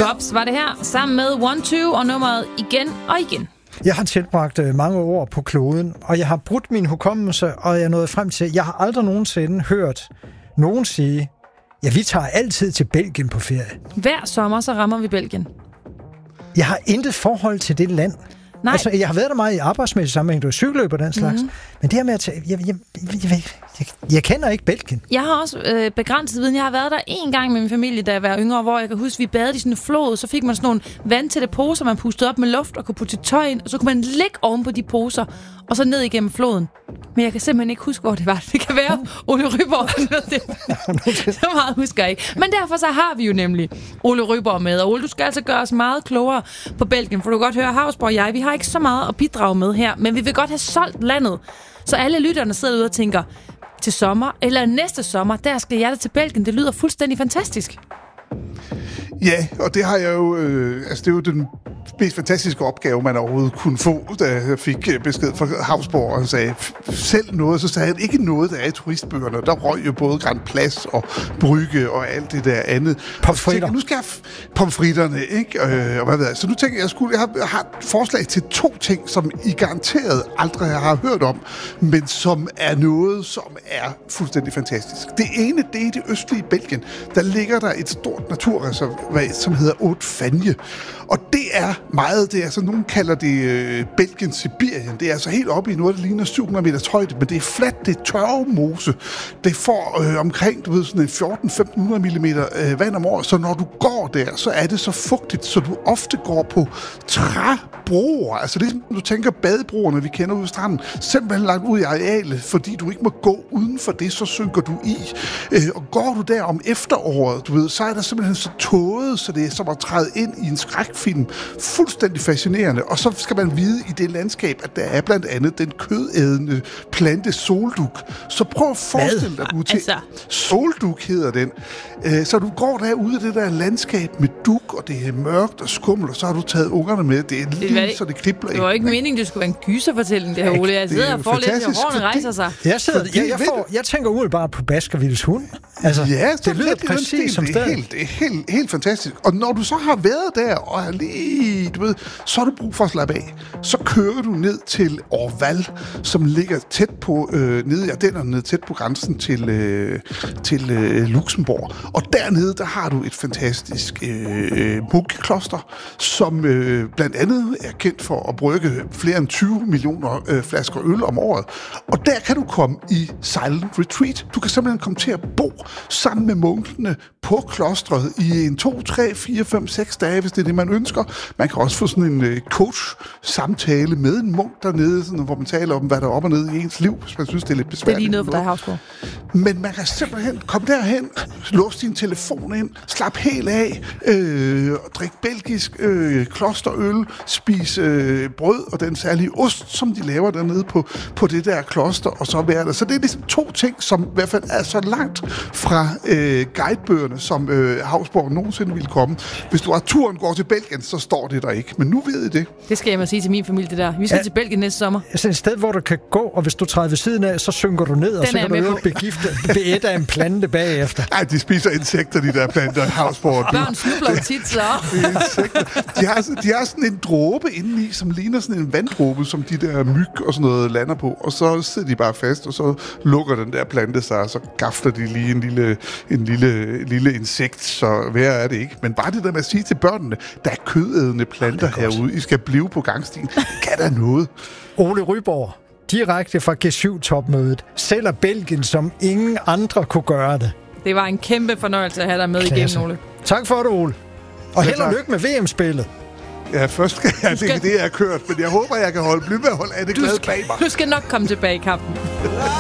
Gops var det her, sammen med 1-2 og nummeret Igen og Igen. Jeg har tilbragt mange år på kloden, og jeg har brudt min hukommelse, og jeg er nået frem til, jeg har aldrig nogensinde hørt nogen sige, ja, vi tager altid til Belgien på ferie. Hver sommer, så rammer vi Belgien. Jeg har intet forhold til det land. Nej. Altså, jeg har været der meget i arbejdsmæssig sammenhæng, du er cykelløb og den slags. Men det her med at tage, jeg kender ikke Belgien. Jeg har også begrænset viden. Jeg har været der en gang med min familie, da jeg var yngre, hvor jeg kan huske, vi badede i sådan en flod, så fik man sådan nogle vandtætte poser, man pustede op med luft og kunne putte sit tøj ind, og så kunne man ligge oven på de poser, og så ned igennem floden. Men jeg kan simpelthen ikke huske, hvor det var. Det kan være Ole Ryborg. Så meget husker jeg ikke. Men derfor så har vi jo nemlig Ole Ryborg med. Og Ole, du skal altså gøre os meget klogere på Belgien, for du kan godt høre, Hausborg og jeg, vi har ikke så meget at bidrage med her, men vi vil godt have solgt landet. Så alle lytterne sidder ude og tænker, til sommer, eller næste sommer, der skal jeg da til Belgien. Det lyder fuldstændig fantastisk. Ja, og det har jeg jo... det er jo den mest fantastiske opgave, man overhovedet kunne få, da jeg fik besked fra Hausborg, og sagde selv noget, så sagde han ikke noget, der er i turistbøgerne. Der røg jo både Grand Place og Brygge og alt det der andet. Pomfritter. Nu skal jeg pomfritterne, ikke? Og hvad ved jeg. Så nu tænker jeg har et forslag til 2 ting, som I garanteret aldrig har hørt om, men som er noget, som er fuldstændig fantastisk. Det ene, det er det østlige Belgien. Der ligger der et stort naturreservat, som hedder Haute-Fagne. Og det er meget, det er altså, nogen kalder det Belgien-Sibirien. Det er altså helt oppe i noget, der ligner 700 meters højde, men det er fladt, det er tørvemose. Det får omkring, du ved, sådan en 1400-1500 mm vand om året, så når du går der, så er det så fugtigt, så du ofte går på træbroer. Altså det er som du tænker badebroerne, vi kender ude ved stranden, simpelthen lagt ud i arealet, fordi du ikke må gå uden for det, så synker du i. Og går du der om efteråret, du ved, så er der simpelthen så tåget, så det er som at træde ind i en skrækfilm. Fuldstændig fascinerende. Og så skal man vide i det landskab, at der er blandt andet den kødædende plante solduk. Så prøv at forestille dig, du til. Solduk hedder den. Så du går derude i det der landskab med duk, og det er mørkt og skummelt, og så har du taget ungerne med. Det er lige så det kribler. Det var ikke meningen, det skulle være en gyserfortælling, det her, Ole. Jeg sidder og får lidt, og hårene rejser sig. Jeg tænker umiddelbart på Baskervilles hund. Altså, ja, det lyder præcis som stedet. Det er helt fantastisk. Og når du så har været der, og er lige, du ved, så har du brug for at slappe af. Så kører du ned til Orval, som ligger tæt på, nede i Ardennerne, ned tæt på grænsen til Luxembourg. Og dernede, der har du et fantastisk munkekloster, som blandt andet er kendt for at brygge flere end 20 millioner flasker øl om året. Og der kan du komme i silent retreat. Du kan simpelthen komme til at bo sammen med munkene på klostret i en 2, 3, 4, 5, 6 dage, hvis det er det, man ønsker. Man kan også få sådan en coach-samtale med en munk dernede, sådan, hvor man taler om, hvad der er op og ned i ens liv, hvis man synes, det er lidt besværligt. Det er lige noget for dig, Hausborg. Men man kan simpelthen komme derhen, låse din telefon ind, slap helt af, drikke belgisk klosterøl, spise brød og den særlige ost, som de laver dernede på det der kloster, og så være der. Så det er ligesom 2 ting, som i hvert fald er så langt fra guidebøgerne, som Hausborg nogensinde ville komme. Hvis du har turen går til Belgien, så står det der ikke. Men nu ved I det. Det skal jeg må sige til min familie, det der. Vi skal til Belgien næste sommer. Altså et sted, hvor du kan gå, og hvis du træder ved siden af, så synker du ned, og så kan du beætte af en plante bagefter. Nej, de spiser insekter, de der planter, Hausborg. Børn snubler tit, så. De har sådan en dråbe indeni, som ligner sådan en vanddråbe, som de der myg og sådan noget lander på, og så sidder de bare fast, og så lukker den der plante sig, og så gafler de lige en lille insekt, så værre er det ikke. Men bare det der med at sige til børnene, der er kødædende planter herude, I skal blive på gangstien. Kan der noget? Ole Ryborg, direkte fra G7-topmødet, sælger Belgien, som ingen andre kunne gøre det. Det var en kæmpe fornøjelse at have dig med igen, Ole. Tak for det, Ole. Og held og lykke med VM-spillet. Ja, først skal jeg, det er kørt, men jeg håber, jeg kan blive ved at holde Anne glad bag mig. Du skal nok komme tilbage i kampen.